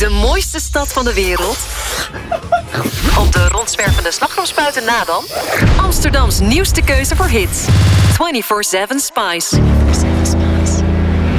De mooiste stad van de wereld? Op de rondzwervende slagroomspuiten na dan? Amsterdams nieuwste keuze voor hits. 24/7 Spice.